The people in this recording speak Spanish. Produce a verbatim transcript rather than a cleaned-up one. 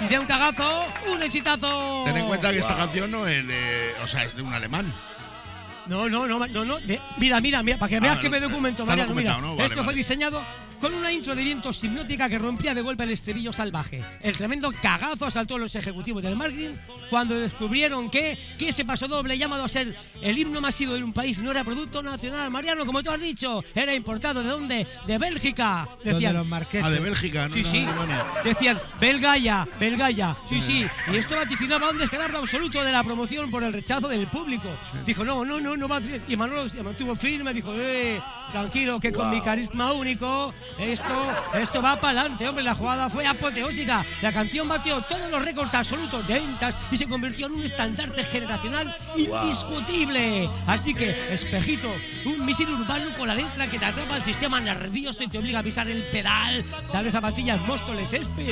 Y de un cagazo, un exitazo. Ten en cuenta que Wow. esta canción no es de. O sea, es de un alemán. No, no, no, no, no. De, mira, mira, mira, para que veas Ah, que no, me documento, está Mariano, mira. documentado, ¿no? Vale, Esto fue vale. diseñado con una intro de vientos hipnótica que rompía de golpe el estribillo salvaje. El tremendo cagazo asaltó a los ejecutivos del marketing cuando descubrieron que, que ese paso doble, llamado a ser el himno masivo de un país, no era producto nacional. Mariano, como tú has dicho, era importado. ¿De dónde? De Bélgica. Donde Decían, los marqueses. Ah, de Bélgica, ¿no? sí, No, sí. Alemania. Decían, Belgaya, Belgaya, sí, sí. Y esto vaticinaba un descalabro absoluto de la promoción por el rechazo del público. Dijo, no, no, no, no va a hacer. Y Manolo se mantuvo firme, dijo, eh, tranquilo, que con Wow. mi carisma único, esto, esto va para adelante, hombre. La jugada fue apoteósica. La canción batió todos los récords absolutos de ventas y se convirtió en un estandarte generacional indiscutible. Así que, Espejito, un misil urbano con la letra que te atrapa el sistema nervioso y te obliga a pisar el pedal. Dale zapatillas Móstoles, Espe.